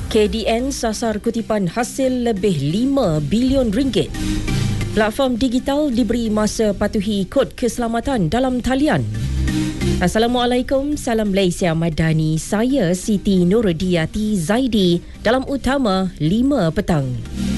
KDN sasar kutipan hasil lebih 5 bilion ringgit. Platform digital diberi masa patuhi kod keselamatan dalam talian. Assalamualaikum, salam Malaysia Madani. Saya Siti Nurdiati Zaidi dalam Utama 5 petang.